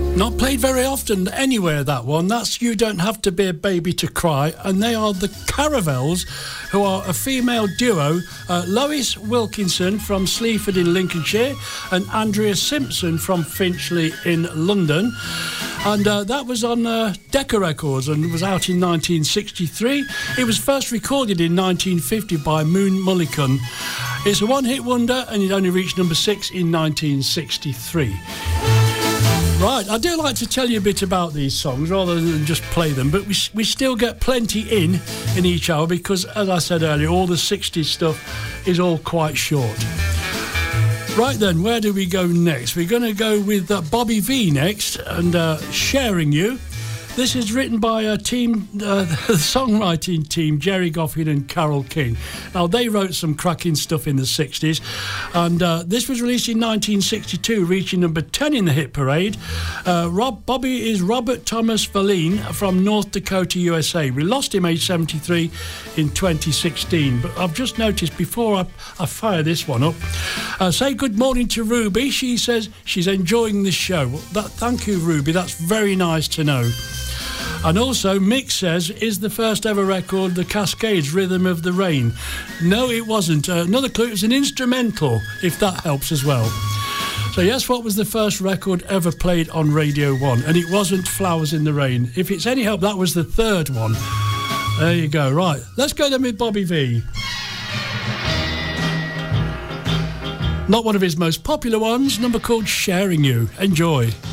Not played very often anywhere, that one. That's You Don't Have to Be a Baby to Cry, and they are the Caravels, who are a female duo, Lois Wilkinson from Sleaford in Lincolnshire and Andrea Simpson from Finchley in London. And that was on Decca Records and was out in 1963. It was first recorded in 1950 by Moon Mullican. It's a one-hit wonder, and it only reached number 6 in 1963. Right, I do like to tell you a bit about these songs rather than just play them, but we still get plenty in each hour because, as I said earlier, all the 60s stuff is all quite short. Right then, where do we go next? We're going to go with Bobby V next and Sharing You. This is written by a team, the songwriting team, Jerry Goffin and Carole King. Now, they wrote some cracking stuff in the 60s, and this was released in 1962, reaching number 10 in the hit parade. Bobby is Robert Thomas Verleen from North Dakota, USA. We lost him age 73 in 2016, but I've just noticed before I fire this one up, say good morning to Ruby. She says she's enjoying the show. Thank you, Ruby. That's very nice to know. And also, Mick says, is the first ever record the Cascades Rhythm of the Rain? No, it wasn't. Another clue, it was an instrumental, if that helps as well. So yes, what was the first record ever played on Radio 1? And it wasn't Flowers in the Rain. If it's any help, that was the third one. There you go. Right, let's go then with Bobby V. Not one of his most popular ones, number called Sharing You. Enjoy.